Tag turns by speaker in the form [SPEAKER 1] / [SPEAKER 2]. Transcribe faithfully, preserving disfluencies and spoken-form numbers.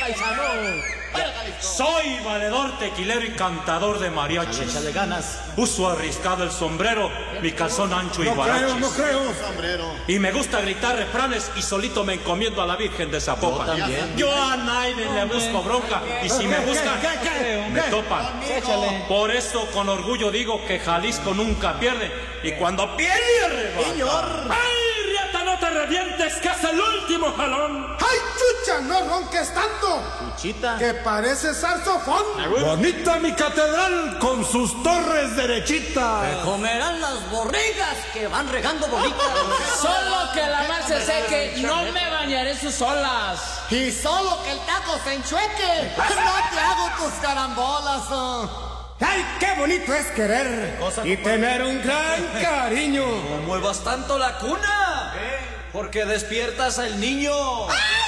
[SPEAKER 1] paisano.
[SPEAKER 2] Soy valedor, tequilero y cantador de mariachis.
[SPEAKER 1] Échale ganas.
[SPEAKER 2] Uso arriscado el sombrero, mi calzón ancho y
[SPEAKER 3] No
[SPEAKER 2] guarachis.
[SPEAKER 3] creo, no creo.
[SPEAKER 2] Y me gusta gritar refranes y solito me encomiendo a la Virgen de Zapopan.
[SPEAKER 1] Yo también.
[SPEAKER 2] Yo a nadie le busco bronca y si me buscan,
[SPEAKER 3] ¿Qué, qué, qué?
[SPEAKER 2] me topan.
[SPEAKER 1] Échale.
[SPEAKER 2] Por eso con orgullo digo que Jalisco nunca pierde y cuando pierde arrebata.
[SPEAKER 3] Señor.
[SPEAKER 2] ¡Ay, riata, no te revientes, que es el último jalón!
[SPEAKER 3] ¡Ay, chucha! No ronques tanto.
[SPEAKER 1] Chuchita.
[SPEAKER 3] Que parece saxofón.
[SPEAKER 4] Bonita mi catedral con sus torres derechitas.
[SPEAKER 5] Comerán las borregas que van regando bolitas.
[SPEAKER 6] Solo que la mar se seque, no me bañaré en sus olas.
[SPEAKER 3] Y solo que el taco se enchueque. No te hago tus carambolas. oh. ¡Ay, qué bonito es querer! Y tener un gran cariño.
[SPEAKER 5] No muevas tanto la cuna, porque despiertas al niño.
[SPEAKER 3] ¡Ay!